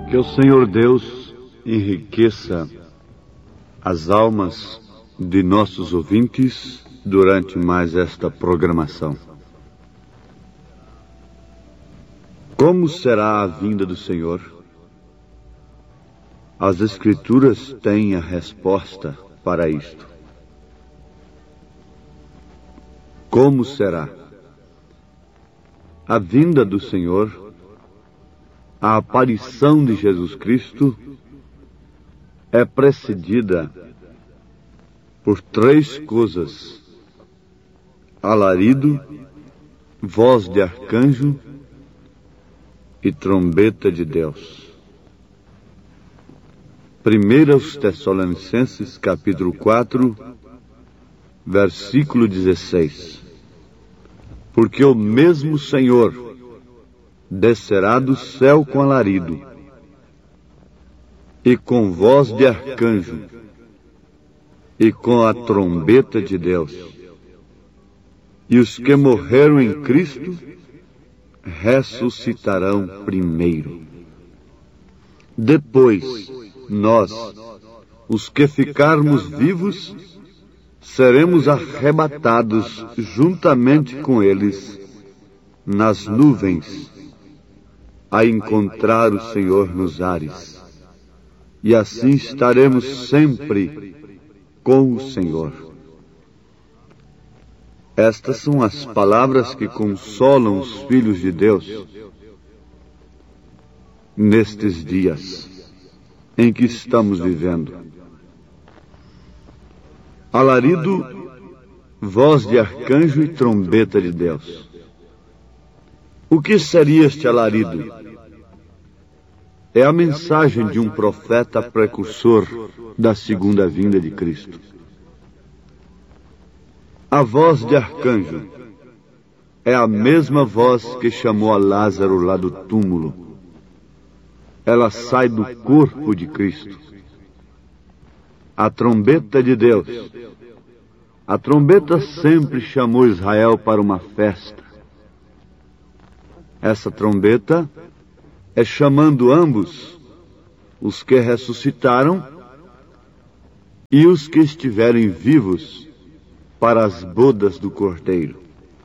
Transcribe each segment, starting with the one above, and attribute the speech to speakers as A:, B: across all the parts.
A: Que o Senhor Deus enriqueça as almas de nossos ouvintes durante mais esta programação. Como será a vinda do Senhor? As Escrituras têm a resposta para isto. Como será? A vinda do Senhor, a aparição de Jesus Cristo, é precedida por três coisas: alarido, voz de arcanjo e trombeta de Deus. 1 Tessalonicenses, capítulo 4, versículo 16. Porque o mesmo Senhor descerá do céu com alarido, e com voz de arcanjo, e com a trombeta de Deus. E os que morreram em Cristo ressuscitarão primeiro. Depois, nós, os que ficarmos vivos, seremos arrebatados juntamente com eles nas nuvens, a encontrar o Senhor nos ares. E assim estaremos sempre com o Senhor. Estas são as palavras que consolam os filhos de Deus nestes dias em que estamos vivendo. Alarido, voz de arcanjo e trombeta de Deus. O que seria este alarido? É a mensagem de um profeta precursor da segunda vinda de Cristo. A voz de arcanjo é a mesma voz que chamou a Lázaro lá do túmulo. Ela sai do corpo de Cristo. A trombeta de Deus. A trombeta sempre chamou Israel para uma festa. Essa trombeta é chamando ambos, os que ressuscitaram e os que estiverem vivos, para as bodas do Cordeiro.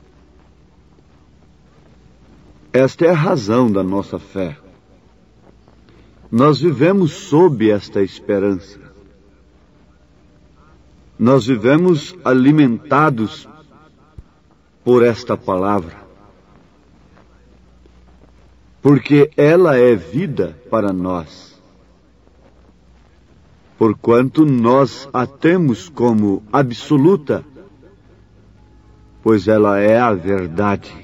A: Esta é a razão da nossa fé. Nós vivemos sob esta esperança. Nós vivemos alimentados por esta palavra, porque ela é vida para nós, porquanto nós a temos como absoluta, pois ela é a verdade.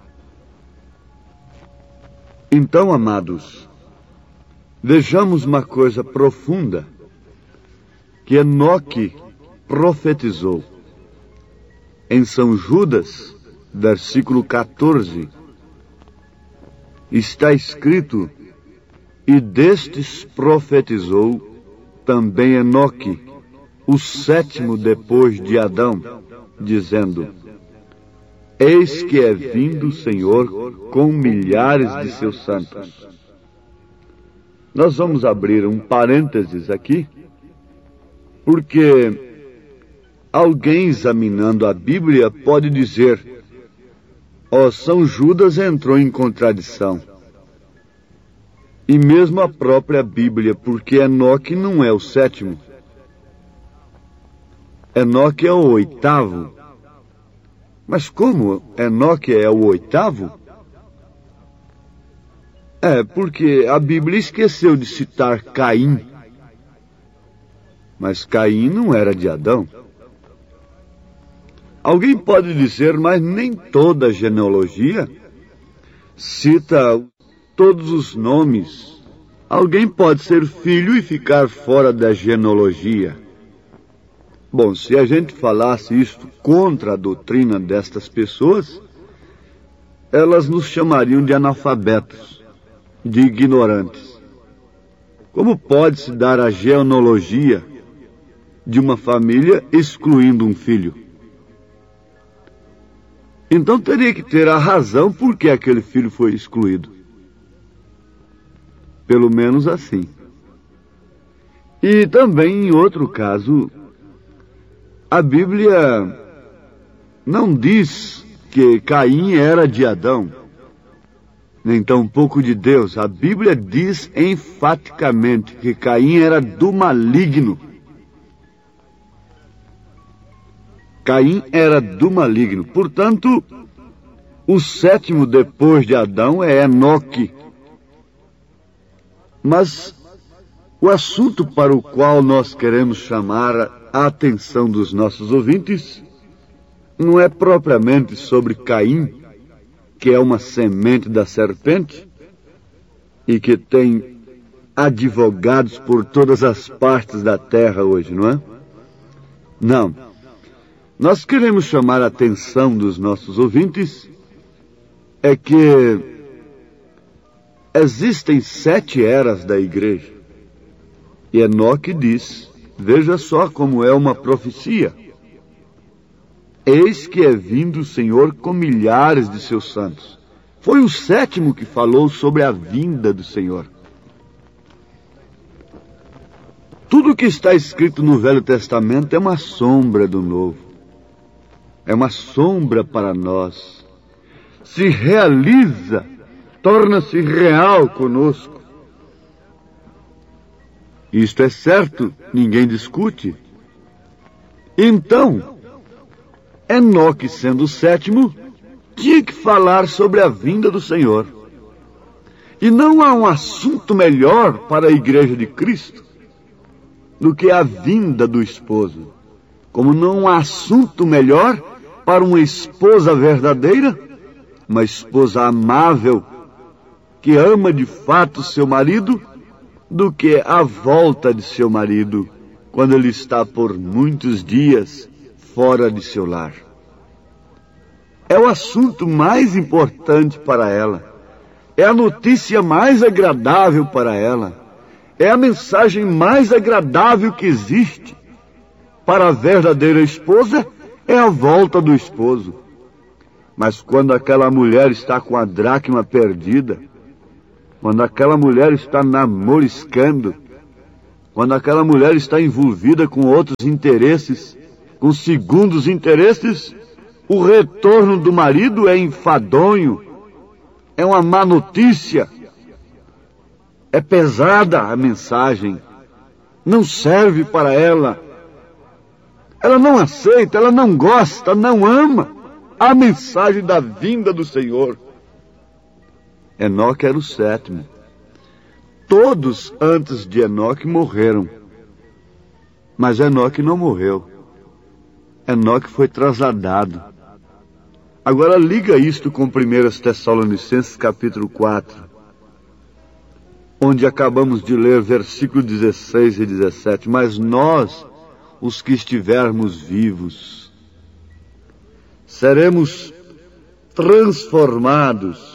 A: Então, amados, vejamos uma coisa profunda que Enoque profetizou. Em São Judas, versículo 14, está escrito: e destes profetizou também Enoque, o sétimo depois de Adão, dizendo: eis que é vindo o Senhor com milhares de seus santos. Nós vamos abrir um parênteses aqui, porque alguém examinando a Bíblia pode dizer: São Judas entrou em contradição. E mesmo a própria Bíblia, porque Enoque não é o sétimo. Enoque é o oitavo. Mas como Enoque é o oitavo? Porque a Bíblia esqueceu de citar Caim. Mas Caim não era de Adão. Alguém pode dizer, mas nem toda genealogia cita todos os nomes. Alguém pode ser filho e ficar fora da genealogia. Bom, se a gente falasse isto contra a doutrina destas pessoas, elas nos chamariam de analfabetos, de ignorantes. Como pode-se dar a genealogia de uma família excluindo um filho? Então teria que ter a razão por que aquele filho foi excluído. Pelo menos assim. E também, em outro caso, a Bíblia não diz que Caim era de Adão, nem tampouco de Deus. A Bíblia diz enfaticamente que Caim era do maligno. Caim era do maligno. Portanto, o sétimo depois de Adão é Enoque. Mas o assunto para o qual nós queremos chamar a atenção dos nossos ouvintes não é propriamente sobre Caim, que é uma semente da serpente e que tem advogados por todas as partes da terra hoje, não é? Não. Nós queremos chamar a atenção dos nossos ouvintes é que existem 7 eras da igreja. E Enoque diz, veja só como é uma profecia. Eis que é vindo o Senhor com milhares de seus santos. Foi o sétimo que falou sobre a vinda do Senhor. Tudo que está escrito no Velho Testamento é uma sombra do Novo. É uma sombra para nós. Se realiza, torna-se real conosco. Isto é certo, ninguém discute. Então, Enoque, sendo o sétimo, tinha que falar sobre a vinda do Senhor. E não há um assunto melhor para a igreja de Cristo do que a vinda do esposo. Como não há assunto melhor para uma esposa verdadeira, uma esposa amável, que ama de fato seu marido, do que a volta de seu marido, quando ele está por muitos dias fora de seu lar. É o assunto mais importante para ela. É a notícia mais agradável para ela. É a mensagem mais agradável que existe. Para a verdadeira esposa, é a volta do esposo. Mas quando aquela mulher está com a dracma perdida, quando aquela mulher está namoriscando, quando aquela mulher está envolvida com outros interesses, com segundos interesses, o retorno do marido é enfadonho, é uma má notícia, é pesada a mensagem, não serve para ela. Ela não aceita, ela não gosta, não ama a mensagem da vinda do Senhor. Enoque era o sétimo. Todos antes de Enoque morreram. Mas Enoque não morreu. Enoque foi trasladado. Agora liga isto com 1 Tessalonicenses capítulo 4, onde acabamos de ler versículos 16 e 17. Mas nós, os que estivermos vivos, seremos transformados,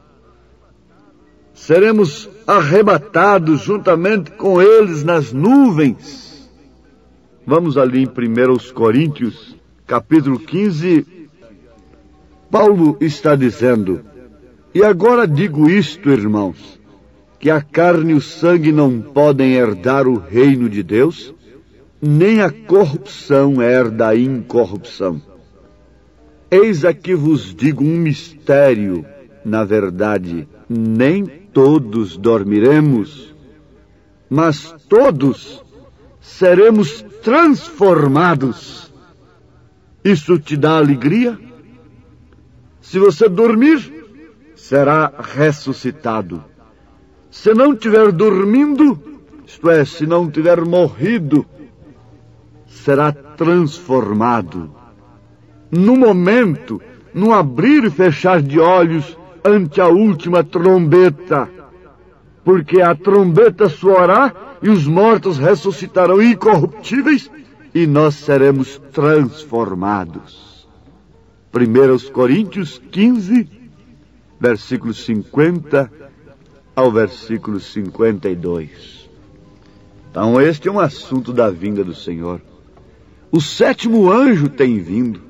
A: seremos arrebatados juntamente com eles nas nuvens. Vamos ali em 1 Coríntios, capítulo 15, Paulo está dizendo, e agora digo isto, irmãos, que a carne e o sangue não podem herdar o reino de Deus, nem a corrupção herda a incorrupção. Eis aqui vos digo um mistério, na verdade, nem todos dormiremos, mas todos seremos transformados. Isso te dá alegria? Se você dormir, será ressuscitado. Se não estiver dormindo, isto é, se não tiver morrido, será transformado. No momento, no abrir e fechar de olhos ante a última trombeta, porque a trombeta soará e os mortos ressuscitarão incorruptíveis e nós seremos transformados. 1 Coríntios 15, versículos 50 ao versículo 52. Então este é um assunto da vinda do Senhor. O sétimo anjo tem vindo.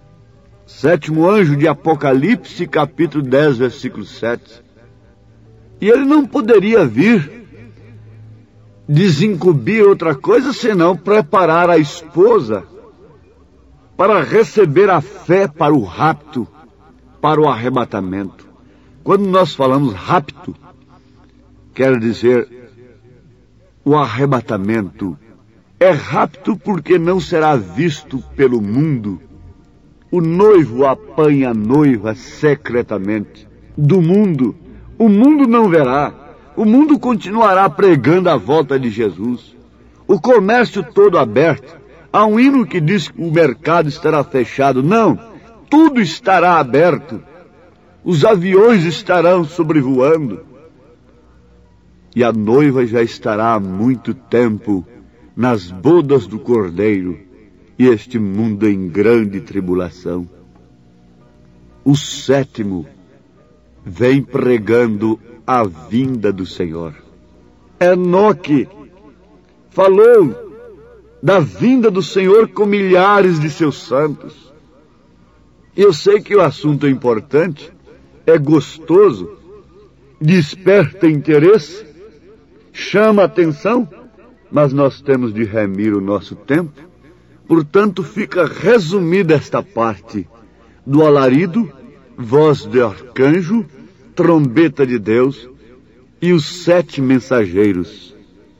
A: Sétimo anjo de Apocalipse, capítulo 10, versículo 7. E ele não poderia vir desincumbir outra coisa senão preparar a esposa para receber a fé para o rapto, para o arrebatamento. Quando nós falamos rapto, quer dizer o arrebatamento. É rapto porque não será visto pelo mundo. O noivo apanha a noiva secretamente do mundo. O mundo não verá. O mundo continuará pregando a volta de Jesus. O comércio todo aberto. Há um hino que diz que o mercado estará fechado. Não, tudo estará aberto. Os aviões estarão sobrevoando. E a noiva já estará há muito tempo nas bodas do Cordeiro, e este mundo em grande tribulação. O sétimo vem pregando a vinda do Senhor. Enoque falou da vinda do Senhor com milhares de seus santos. Eu sei que o assunto é importante, é gostoso, desperta interesse, chama atenção, mas nós temos de remir o nosso tempo. Portanto, fica resumida esta parte do alarido, voz de arcanjo, trombeta de Deus e os 7 mensageiros.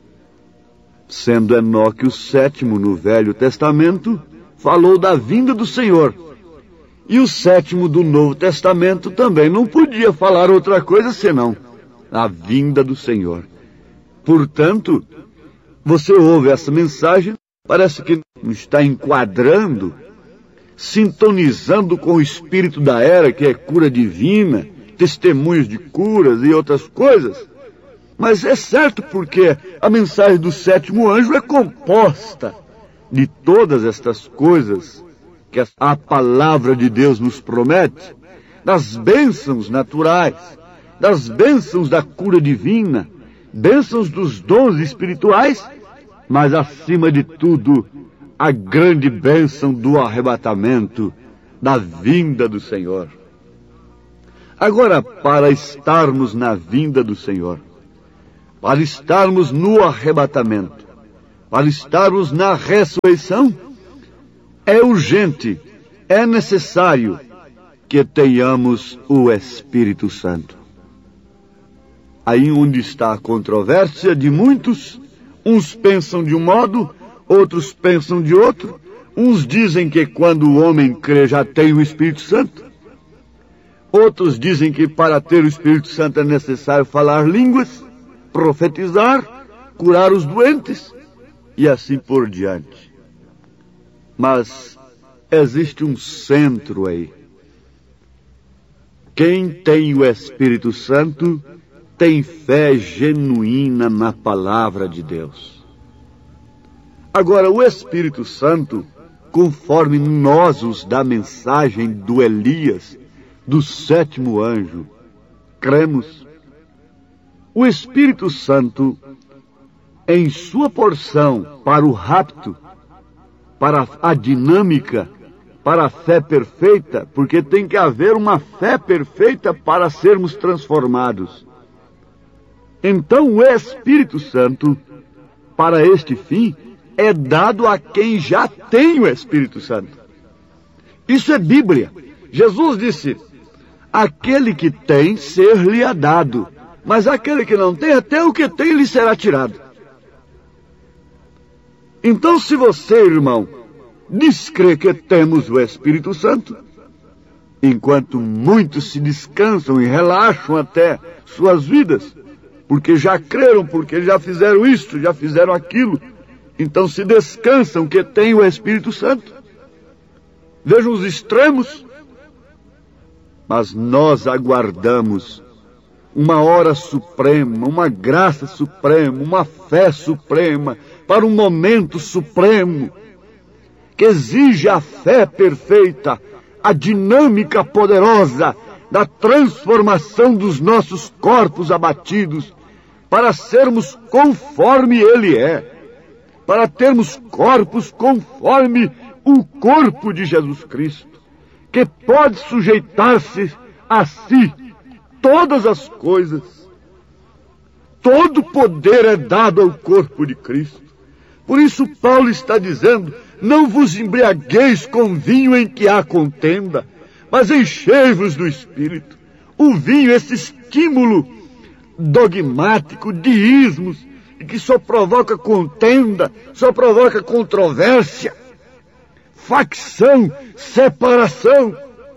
A: Sendo Enoque o 7º no Velho Testamento, falou da vinda do Senhor. E o 7º do Novo Testamento também não podia falar outra coisa senão a vinda do Senhor. Portanto, você ouve essa mensagem, parece que está enquadrando, sintonizando com o espírito da era, que é cura divina, testemunhos de curas e outras coisas. Mas é certo porque a mensagem do 7º anjo é composta de todas estas coisas que a palavra de Deus nos promete, das bênçãos naturais, das bênçãos da cura divina, bênçãos dos dons espirituais, mas acima de tudo, a grande bênção do arrebatamento, da vinda do Senhor. Agora, para estarmos na vinda do Senhor, para estarmos no arrebatamento, para estarmos na ressurreição, é urgente, é necessário que tenhamos o Espírito Santo. Aí onde está a controvérsia de muitos, uns pensam de um modo, outros pensam de outro. Uns dizem que quando o homem crê já tem o Espírito Santo. Outros dizem que para ter o Espírito Santo é necessário falar línguas, profetizar, curar os doentes e assim por diante. Mas existe um centro aí. Quem tem o Espírito Santo tem fé genuína na palavra de Deus. Agora, o Espírito Santo, conforme nós da mensagem do Elias, do 7º anjo, cremos, o Espírito Santo, em sua porção para o rapto, para a dinâmica, para a fé perfeita, porque tem que haver uma fé perfeita para sermos transformados. Então o Espírito Santo, para este fim, é dado a quem já tem o Espírito Santo. Isso é Bíblia. Jesus disse, aquele que tem, ser-lhe-á dado, mas aquele que não tem, até o que tem lhe será tirado. Então, se você, irmão, descrê que temos o Espírito Santo, enquanto muitos se descansam e relaxam até suas vidas, porque já creram, porque já fizeram isto, já fizeram aquilo, então se descansam que tem o Espírito Santo. Vejam os extremos. Mas nós aguardamos uma hora suprema, uma graça suprema, uma fé suprema, para um momento supremo, que exige a fé perfeita, a dinâmica poderosa da transformação dos nossos corpos abatidos, para sermos conforme Ele é, para termos corpos conforme o corpo de Jesus Cristo, que pode sujeitar-se a si todas as coisas, Todo poder é dado ao corpo de Cristo. Por isso Paulo está dizendo, não vos embriagueis com vinho em que há contenda, mas enchei-vos do Espírito. O vinho, esse estímulo dogmático de ismos, que só provoca contenda, só provoca controvérsia, facção, separação.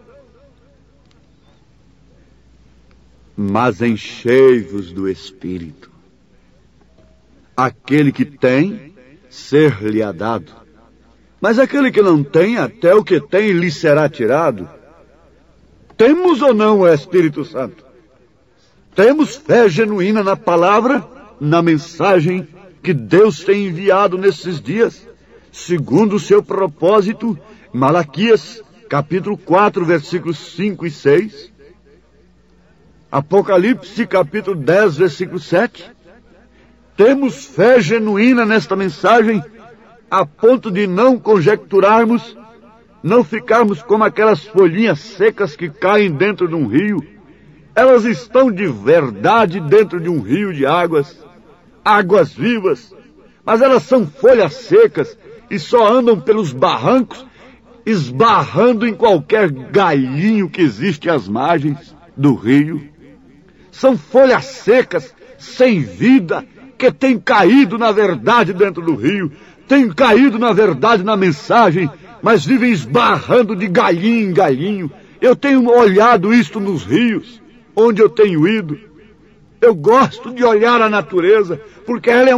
A: Mas enchei-vos do Espírito. Aquele que tem, ser-lhe-á dado. Mas aquele que não tem, até o que tem lhe será tirado. Temos ou não o Espírito Santo? Temos fé genuína na palavra, na mensagem que Deus tem enviado nesses dias, segundo o seu propósito, Malaquias, capítulo 4, versículos 5 e 6. Apocalipse, capítulo 10, versículo 7. Temos fé genuína nesta mensagem, a ponto de não conjecturarmos, não ficarmos como aquelas folhinhas secas que caem dentro de um rio. Elas estão de verdade dentro de um rio de águas, águas vivas, mas elas são folhas secas e só andam pelos barrancos, esbarrando em qualquer galhinho que existe às margens do rio. São folhas secas, sem vida, que têm caído na verdade dentro do rio, têm caído na verdade na mensagem, mas vivem esbarrando de galhinho em galhinho. Eu tenho olhado isto nos rios, onde eu tenho ido. Eu gosto de olhar a natureza, porque ela é